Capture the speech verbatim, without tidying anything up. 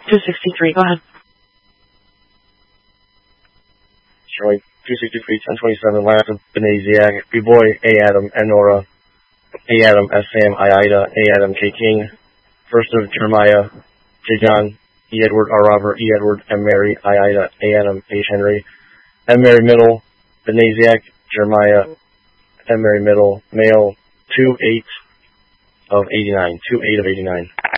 two sixty-three, go ahead. Charlie, two sixty-three, ten twenty-seven, last of Benaziac, B-Boy, A. Adam, and Nora, A. Adam, S. Sam, I. Ida, A. Adam, K. King, first of Jeremiah, J. John, E. Edward, R. Robert, E. Edward, M. Mary, I. Ida, A. Adam, H. Henry, M. Mary Middle, Benaziac, Jeremiah, M. Mary Middle, male, two eight of eighty-nine, two eight of eighty-nine.